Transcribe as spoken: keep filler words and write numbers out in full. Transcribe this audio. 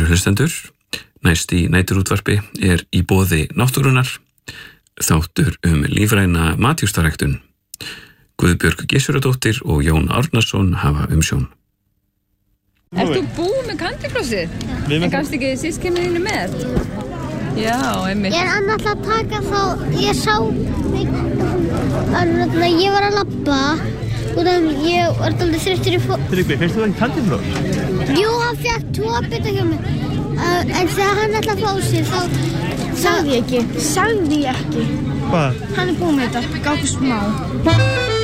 Kæru hlustendur, næst í næturútvarpi er Í boði náttúrunnar, þáttur um lífræna matjurtaræktun. Guðbjörg Gissurardóttir og Jón Árnason hafa umsjón. Ert þú búið með kandiflossið? En gafst ekki systkini þínu með? Já, einmitt. Ég er annars að taka þá, ég sá, ég var að labba og þannig ég var dálítið þreyttur í fót. Tryggvi, finnst þú ekki kandifloss? Jú, hann fékk tvo bita hjá mér, uh, en þegar hann ætlaði að fá sig þá... Sagði ég ekki, sagði ég ekki. Hvað? Hann er búið með þetta, gáðu smá.